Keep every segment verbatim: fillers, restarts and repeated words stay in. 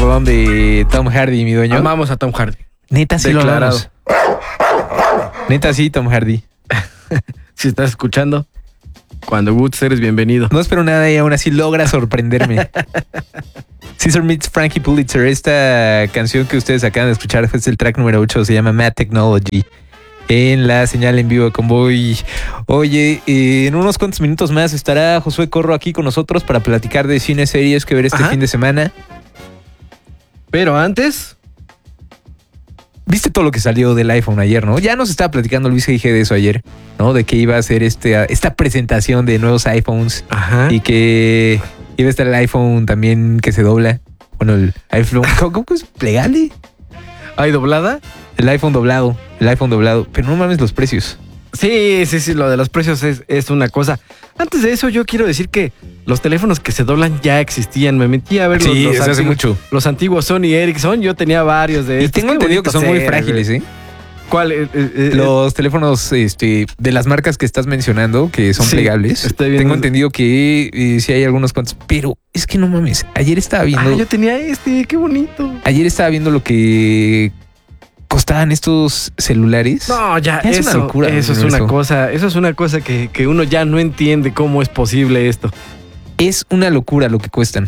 robón de Tom Hardy, mi dueño. Amamos a Tom Hardy. Neta, sí Declarado. lo amamos. Neta, sí, Tom Hardy. Si estás escuchando, cuando Woods eres bienvenido. No espero nada y aún así logra sorprenderme. Caesar meets Frankie Pulitzer. Esta canción que ustedes acaban de escuchar es el track número ocho. Se llama Mad Technology. En la señal en vivo de Convoy. Oye, eh, en unos cuantos minutos más estará Josué Corro aquí con nosotros para platicar de cine, series que ver este Ajá. fin de semana. Pero antes... Viste todo lo que salió del iPhone ayer, ¿no? Ya nos estaba platicando Luis G G de eso ayer, ¿no? De que iba a hacer este, esta presentación de nuevos iPhones. Ajá. Y que iba a estar el iPhone también que se dobla. Bueno, el iPhone... ¿Cómo que es plegable? ¿Hay doblada? El iPhone doblado. El iPhone doblado. Pero no mames los precios. Sí, sí, sí, lo de los precios es, es una cosa. Antes de eso, yo quiero decir que los teléfonos que se doblan ya existían. Me metí a ver los, Sí, los, eso hace antiguos, mucho. los antiguos Sony Ericsson. Yo tenía varios de Y estos. tengo Qué entendido que bonito son muy ser, frágiles, güey. ¿eh? ¿Cuál? Eh, eh, eh, Los teléfonos este, de las marcas que estás mencionando, que son Sí, plegables, estoy viendo tengo eso. entendido que eh, sí hay algunos cuantos, pero es que no mames. Ayer estaba viendo, Ah, yo tenía este, qué bonito. ayer estaba viendo lo que costaban estos celulares. No, ya, Ya es eso, una locura, eso es eso. una cosa, eso es una cosa que, que uno ya no entiende cómo es posible esto. Es una locura lo que cuestan.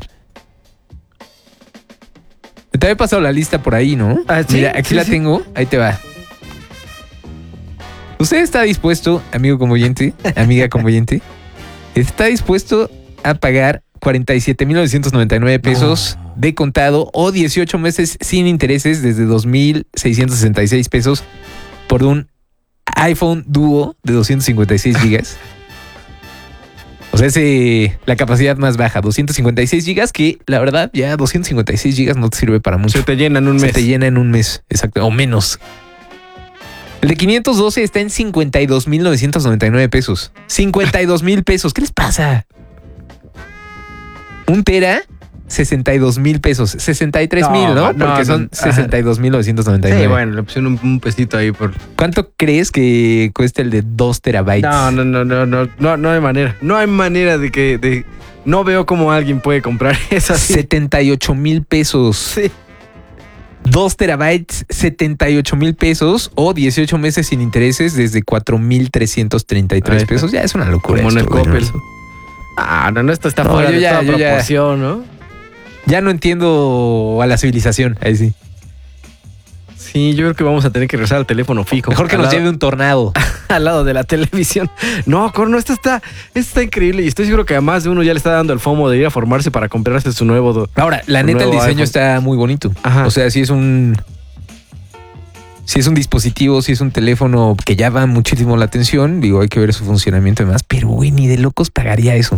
Te había pasado la lista por ahí, ¿no? Ah, sí, Mira, aquí sí, la sí. tengo. Ahí te va. ¿Usted está dispuesto, amigo convoyente, amiga convoyente, está dispuesto a pagar cuarenta y siete mil novecientos noventa y nueve pesos No. de contado o dieciocho meses sin intereses desde dos mil seiscientos sesenta y seis pesos por un iPhone Duo de doscientos cincuenta y seis gigas? O sea, es eh, la capacidad más baja, doscientos cincuenta y seis gigas, que la verdad ya doscientos cincuenta y seis gigas no te sirve para mucho. Se te llenan un Se mes. te llena en un mes, exacto, o menos. El de quinientos doce está en cincuenta y dos mil novecientos noventa y nueve pesos. cincuenta y dos mil pesos. ¿Qué les pasa? Un tera, sesenta y dos mil pesos. sesenta y tres mil, ¿no? No, no, Porque no, son ajá. sesenta y dos mil novecientos noventa y nueve. Sí, bueno, le pusieron un, un pesito ahí por... ¿Cuánto crees que cuesta el de dos terabytes? No, no, no, no, no, no, no hay manera. No hay manera de que... De... No veo cómo alguien puede comprar eso así. setenta y ocho mil pesos. Sí. dos terabytes, setenta y ocho mil pesos o dieciocho meses sin intereses desde cuatro mil trescientos treinta y tres Ahí está. pesos. Ya es una locura. Como en el esto, güey, Coppel. ¿no? Ah, no, no, esto está No, fuera yo de ya- toda yo ya- proporción, ¿no? Ya no entiendo a la civilización. Ahí sí. Sí, yo creo que vamos a tener que regresar al teléfono fijo. Mejor que al nos lado, lleve un tornado. al lado de la televisión. No, Corno, esto está, esto está increíble y estoy seguro que a más de uno ya le está dando el FOMO de ir a formarse para comprarse su nuevo... do- Ahora, la Un neta, el nuevo diseño iPhone. está muy bonito. Ajá. O sea, sí es un. Si es un dispositivo, si es un teléfono que llama muchísimo la atención. Digo, hay que ver su funcionamiento y demás. Pero, güey, ni de locos pagaría eso.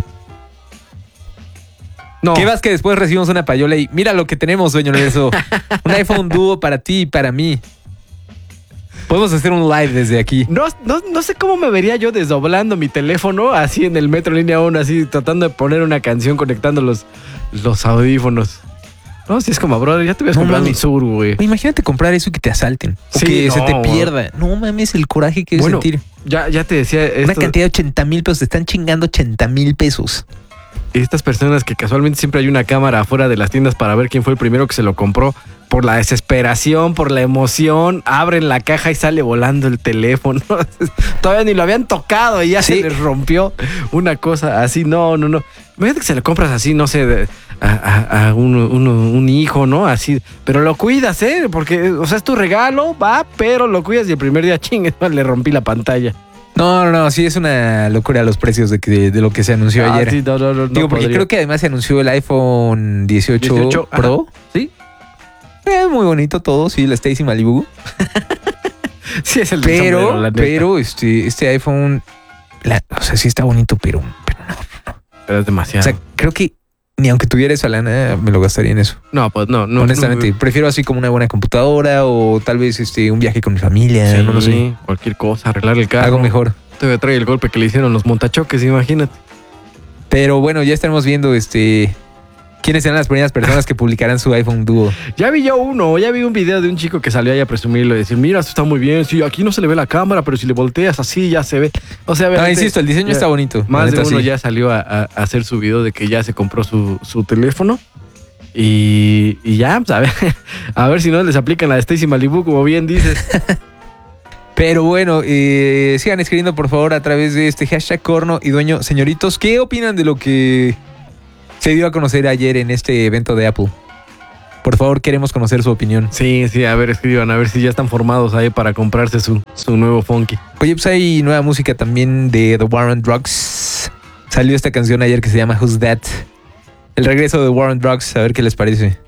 No, ¿Qué vas que después recibimos una payola y mira lo que tenemos, dueño universo? Un iPhone Duo para ti y para mí. Podemos hacer un live desde aquí. no, no, no sé cómo me vería yo desdoblando mi teléfono así en el metro línea uno, así tratando de poner una canción conectando los, los audífonos. No, si es como, brother, ya te hubieras No comprado un mames. Sur, güey. Güey, imagínate comprar eso y que te asalten. O Sí, que se no, te güey. pierda. No mames, el coraje que es Bueno, sentir. Ya, ya te decía, Una esto- cantidad de ochenta mil pesos. Te están chingando ochenta mil pesos. estas personas que casualmente siempre hay una cámara afuera de las tiendas para ver quién fue el primero que se lo compró, por la desesperación, por la emoción, abren la caja y sale volando el teléfono. Todavía ni lo habían tocado y ya Sí. se les rompió una cosa así. No, no, no. Imagínate que se le compras así, no sé, de- a, a- a uno- uno- un hijo, ¿no? Así. Pero lo cuidas, ¿eh? Porque, o sea, es tu regalo, va, pero lo cuidas y el primer día, chingue, le rompí la pantalla. No, no, no. Sí es una locura los precios de, que- de lo que se anunció Ah, ayer. sí, no, no, no, no Digo, porque podría. creo que además se anunció el iPhone dieciocho, dieciocho, Pro. ajá. Sí, Es muy bonito todo, sí, la Stacy Malibu. sí es el del Pero, sombrero, la neta. pero este, este iPhone, la- o sea, sí está bonito, pero, pero no. Pero es demasiado. O sea, creo que ni aunque tuviera esa lana, me lo gastaría en eso. no, pues no, no. Honestamente, no, prefiero así como una buena computadora o tal vez este un viaje con mi familia, sí, no lo sé. cualquier cosa, arreglar el carro. Algo mejor. Todavía trae el golpe que le hicieron los montachoques, imagínate. Pero bueno, ya estaremos viendo este quiénes serán las primeras personas que publicarán su iPhone Duo. Ya vi yo uno, ya vi un video de un chico que salió ahí a presumirlo y decir, mira, esto está muy bien, sí, aquí no se le ve la cámara, pero si le volteas así ya se ve. O sea, No, obviamente, insisto, el diseño ya- está bonito. Más la de neta, uno sí. ya salió a, a- a hacer su video de que ya se compró su, su teléfono. Y, y ya, pues a ver, a ver si no les aplican la de Stacy Malibu, como bien dices. Pero bueno, eh, sigan escribiendo por favor a través de este hashtag Corno y Dueño. Señoritos, ¿qué opinan de lo que se dio a conocer ayer en este evento de Apple? Por favor, queremos conocer su opinión. Sí, sí, a ver, escriban, a ver si ya están formados ahí para comprarse su, su nuevo Funky. Oye, pues hay nueva música también de The War on Drugs. Salió esta canción ayer que se llama Who's That? El regreso de The War on Drugs, a ver qué les parece.